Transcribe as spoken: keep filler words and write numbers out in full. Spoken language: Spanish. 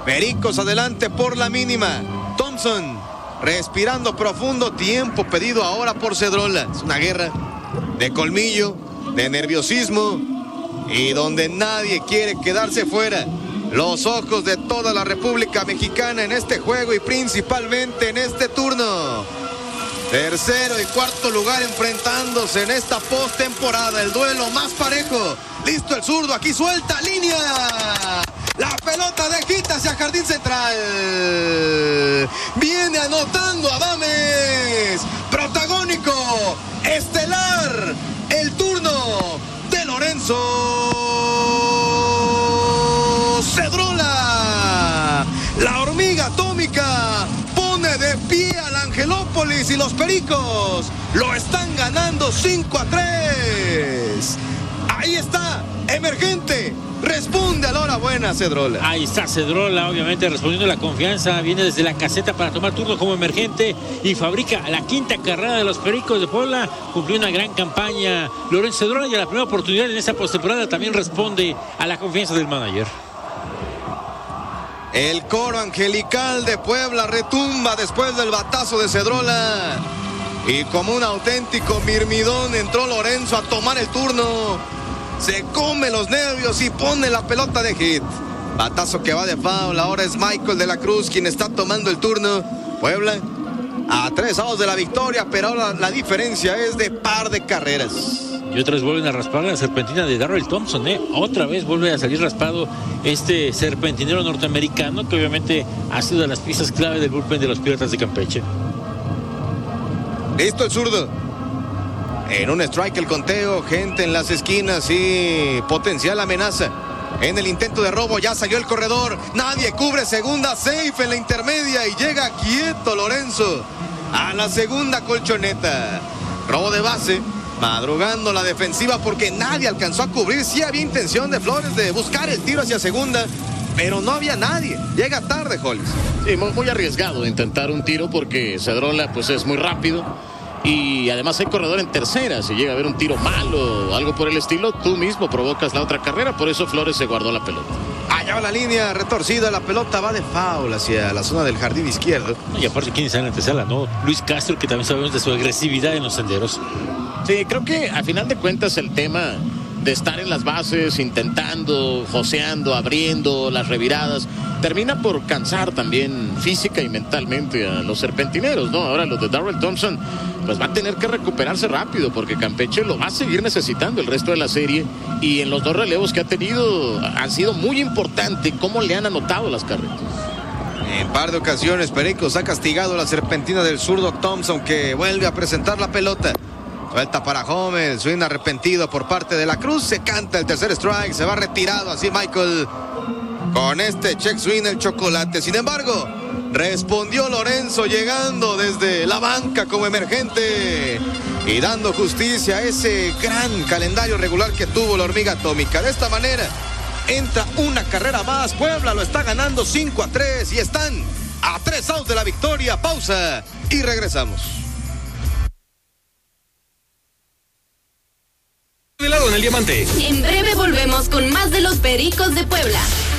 Pericos adelante por la mínima. Thompson respirando profundo, tiempo pedido ahora por Cedrola. Es una guerra de colmillo, de nerviosismo y donde nadie quiere quedarse fuera. Los ojos de toda la República Mexicana en este juego y principalmente en este turno. Tercero y cuarto lugar enfrentándose en esta postemporada. El duelo más parejo. Listo el zurdo, aquí suelta, línea. La pelota de hit hacia Jardín Central. Viene anotando Adames. Protagónico, estelar. El turno de Lorenzo Cedrola. La hormiga atómica pone de pie al Angelópolis y los Pericos lo están ganando cinco a tres. Ahí está, emergente. Responde a la hora buena, Cedrola. Ahí está Cedrola, obviamente respondiendo a la confianza. Viene desde la caseta para tomar turno como emergente y fabrica la quinta carrera de los Pericos de Puebla. Cumplió una gran campaña Lorenzo Cedrola y a la primera oportunidad en esta postemporada también responde a la confianza del manager. El coro angelical de Puebla retumba después del batazo de Cedrola. Y como un auténtico mirmidón entró Lorenzo a tomar el turno. Se come los nervios y pone la pelota de hit. Batazo que va de foul. Ahora es Michael de la Cruz quien está tomando el turno. Puebla a tres outs de la victoria, pero ahora la diferencia es de par de carreras. Y otra vez vuelven a raspar la serpentina de Darrell Thompson, ¿eh? Otra vez vuelve a salir raspado este serpentinero norteamericano que obviamente ha sido de las piezas clave del bullpen de los Piratas de Campeche. Listo el zurdo. En un strike el conteo, gente en las esquinas y potencial amenaza. En el intento de robo ya salió el corredor. Nadie cubre segunda, safe en la intermedia y llega quieto Lorenzo a la segunda colchoneta. Robo de base. Madrugando la defensiva porque nadie alcanzó a cubrir. Sí había intención de Flores de buscar el tiro hacia segunda, pero no había nadie. Llega tarde, Hollis. Sí, muy, muy arriesgado intentar un tiro porque Cedrola pues es muy rápido y además hay corredor en tercera. Si llega a haber un tiro malo o algo por el estilo, tú mismo provocas la otra carrera. Por eso Flores se guardó la pelota. Allá va la línea retorcida, la pelota va de foul hacia la zona del jardín izquierdo. Y aparte, ¿quién está en la antesala? ¿No? Luis Castro, que también sabemos de su agresividad en los senderos. Sí, creo que a final de cuentas el tema de estar en las bases, intentando, joseando, abriendo las reviradas, termina por cansar también física y mentalmente a los serpentineros, ¿no? Ahora los de Darrell Thompson, pues va a tener que recuperarse rápido porque Campeche lo va a seguir necesitando el resto de la serie y en los dos relevos que ha tenido han sido muy importantes cómo le han anotado las carreras. En par de ocasiones Pericos ha castigado la serpentina del zurdo Thompson que vuelve a presentar la pelota. Suelta para Homer, swing arrepentido por parte de la Cruz, se canta el tercer strike, se va retirado así Michael con este check swing el chocolate. Sin embargo, respondió Lorenzo llegando desde la banca como emergente y dando justicia a ese gran calendario regular que tuvo la hormiga atómica. De esta manera entra una carrera más, Puebla lo está ganando cinco a tres y están a tres outs de la victoria. Pausa y regresamos. De lado en el diamante. En breve volvemos con más de los Pericos de Puebla.